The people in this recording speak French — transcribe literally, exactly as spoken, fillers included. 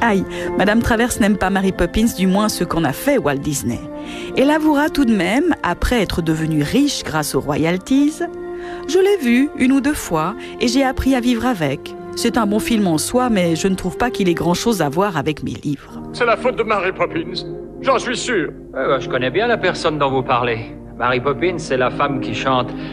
Aïe, Madame Travers n'aime pas Mary Poppins, du moins ce qu'en a fait Walt Disney. Elle avouera tout de même, après être devenue riche grâce aux royalties, « Je l'ai vu une ou deux fois et j'ai appris à vivre avec. C'est un bon film en soi, mais je ne trouve pas qu'il ait grand-chose à voir avec mes livres. » C'est la faute de Mary Poppins, j'en suis sûr. Ouais, bah, je connais bien la personne dont vous parlez. Mary Poppins, c'est la femme qui chante